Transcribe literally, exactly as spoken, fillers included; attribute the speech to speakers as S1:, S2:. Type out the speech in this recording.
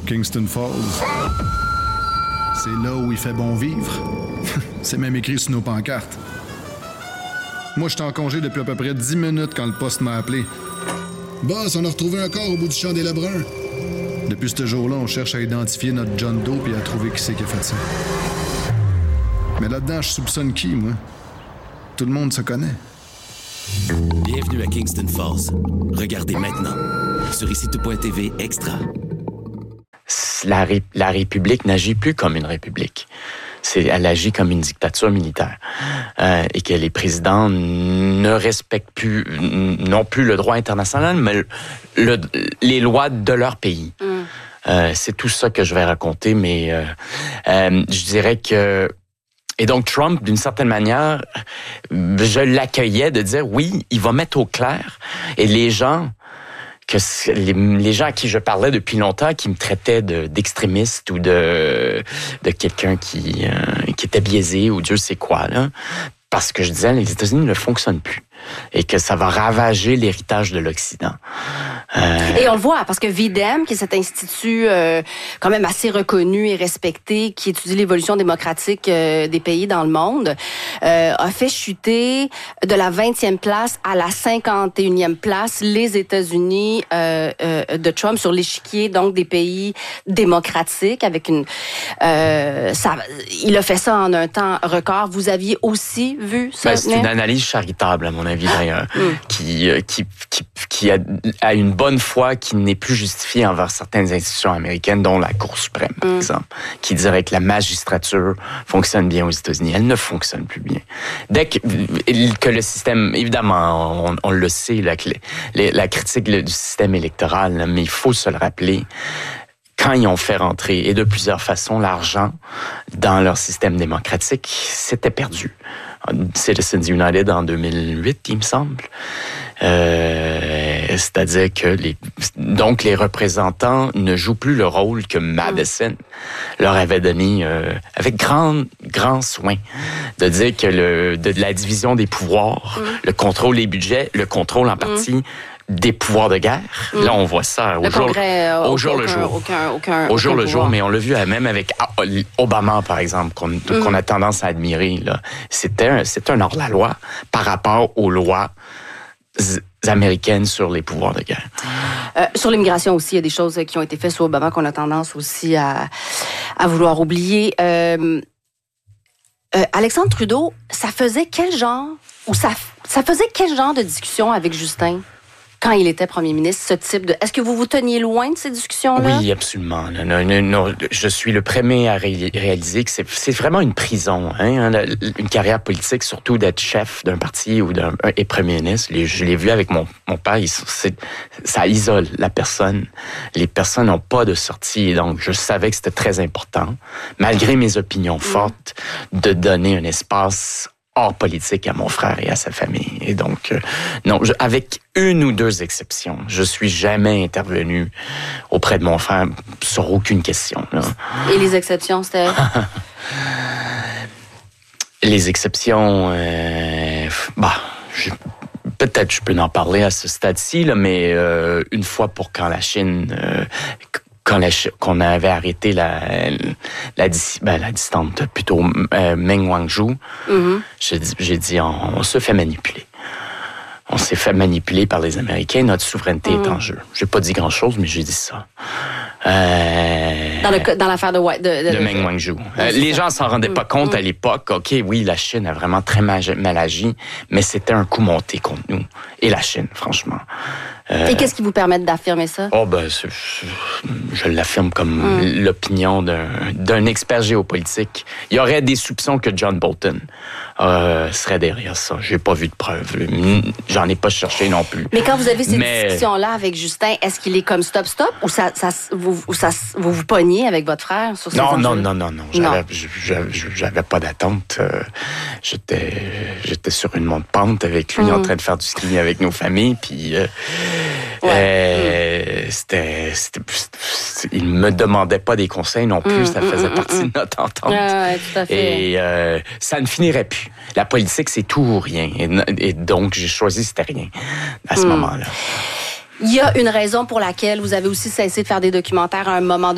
S1: Kingston Falls. C'est là où il fait bon vivre. C'est même écrit sur nos pancartes. Moi, j'étais en congé depuis à peu près dix minutes quand le poste m'a appelé. Boss, on a retrouvé un corps au bout du champ des Lebrun. Depuis ce jour-là, on cherche à identifier notre John Doe et à trouver qui c'est qui a fait ça. Mais là-dedans, je soupçonne qui, moi? Tout le monde se connaît.
S2: Bienvenue à Kingston Falls. Regardez maintenant sur ici tout point t v Extra.
S3: La, ré- la République n'agit plus comme une république. C'est, elle agit comme une dictature militaire. Euh, et que les présidents ne respectent plus, non plus le droit international, mais le, le, les lois de leur pays. Mm. Euh, c'est tout ça que je vais raconter, mais euh, euh, je dirais que... Et donc, Trump, d'une certaine manière, je l'accueillais de dire, oui, il va mettre au clair. Et les gens... que les, les gens à qui je parlais depuis longtemps, qui me traitaient de, d'extrémiste ou de, de quelqu'un qui, euh, qui était biaisé ou Dieu sait quoi, là, parce que je disais, les États-Unis ne fonctionnent plus et que ça va ravager l'héritage de l'Occident.
S4: Euh... Et on le voit, parce que V D E M, qui est cet institut euh, quand même assez reconnu et respecté, qui étudie l'évolution démocratique euh, des pays dans le monde, euh, a fait chuter de la vingtième place à la cinquante et unième place les États-Unis euh, euh, de Trump sur l'échiquier donc des pays démocratiques. Avec une, euh, ça, il a fait ça en un temps record. Vous aviez aussi vu ça?
S3: Ben, c'est une analyse charitable, à mon avis, d'ailleurs, mm. qui, qui, qui, qui a, a une bonne foi qui n'est plus justifiée envers certaines institutions américaines, dont la Cour suprême, par mm. exemple, qui dirait que la magistrature fonctionne bien aux États-Unis. Elle ne fonctionne plus bien. Dès que, que le système, évidemment, on, on le sait, la, la critique du système électoral, mais il faut se le rappeler, quand ils ont fait rentrer, et de plusieurs façons, l'argent dans leur système démocratique, c'était perdu. Citizens United en deux mille huit, il me semble. Euh, c'est-à-dire que les, donc les représentants ne jouent plus le rôle que Madison leur avait donné euh, avec grand grand soin de dire que le de, de la division des pouvoirs, mm. le contrôle des budgets, le contrôle en partie mm. des pouvoirs de guerre. Mm. Là, on voit ça au
S4: le
S3: jour,
S4: congrès,
S3: au
S4: aucun,
S3: jour le
S4: aucun,
S3: jour.
S4: Aucun, aucun,
S3: au jour
S4: aucun
S3: le
S4: pouvoir.
S3: jour, mais on l'a vu même avec Obama, par exemple, qu'on, mm. qu'on a tendance à admirer. Là. C'était, un, c'était un hors-la-loi par rapport aux lois américaines sur les pouvoirs de guerre.
S4: Euh, sur l'immigration aussi, il y a des choses qui ont été faites sous Obama qu'on a tendance aussi à, à vouloir oublier. Euh, euh, Alexandre Trudeau, ça faisait quel genre, ou ça, ça faisait quel genre de discussion avec Justin quand il était premier ministre, ce type de... Est-ce que vous vous teniez loin de ces discussions-là?
S3: Oui, absolument. Non, non, non, non, je suis le premier à ré- réaliser que c'est, c'est vraiment une prison, hein, une carrière politique, surtout d'être chef d'un parti ou d'un et premier ministre. Je l'ai vu avec mon, mon père, il, c'est, ça isole la personne. Les personnes n'ont pas de sortie, donc je savais que c'était très important, malgré mes opinions mmh. fortes, de donner un espace hors politique à mon frère et à sa famille. Et donc, euh, non, je, avec une ou deux exceptions, je suis jamais intervenu auprès de mon frère sur aucune question. Là.
S4: Et les exceptions, c'était?
S3: Les exceptions, euh, bah, je, peut-être je peux en parler à ce stade-ci, là, mais euh, une fois pour quand la Chine... Euh, Quand la, qu'on avait arrêté la, la, ben, la dissidente, plutôt euh, Meng Wanzhou, mm-hmm. j'ai, j'ai dit on, on se fait manipuler. On s'est fait manipuler par les Américains, notre souveraineté mm. est en jeu. J'ai pas dit grand-chose, mais j'ai dit ça. Euh,
S4: dans, le, dans l'affaire de, de, de,
S3: de Meng Wanzhou. Euh, les gens s'en rendaient pas compte mm. à l'époque. OK, oui, la Chine a vraiment très mal, mal agi, mais c'était un coup monté contre nous. Et la Chine, franchement.
S4: Euh, Et qu'est-ce qui vous permet d'affirmer ça?
S3: Oh ben, c'est, je l'affirme comme mm. l'opinion d'un, d'un expert géopolitique. Il y aurait des soupçons que John Bolton euh, serait derrière ça. J'ai pas vu de preuves. J'en ai pas cherché non plus.
S4: Mais quand vous avez ces
S3: Mais...
S4: discussions-là avec Justin, est-ce qu'il est comme stop-stop ou ça, ça, vous, ou ça, vous vous pognez avec votre frère sur ces
S3: non,
S4: enjeux?
S3: Non, non, non, non. J'avais, j'avais, j'avais pas d'attente. Euh, j'étais, j'étais sur une monte pente avec lui mm. en train de faire du ski avec nos familles. Puis... Euh, Ouais. Euh, mmh. c'était, c'était, c'était, il me demandait pas des conseils non plus, mmh, ça faisait mmh, partie mmh. de notre entente.
S4: Ah ouais, tout à fait.
S3: Et euh, ça ne finirait plus. La politique, c'est tout ou rien. Et, et donc, j'ai choisi c'était rien à ce mmh. moment-là.
S4: Il y a une raison pour laquelle vous avez aussi cessé de faire des documentaires à un moment donné.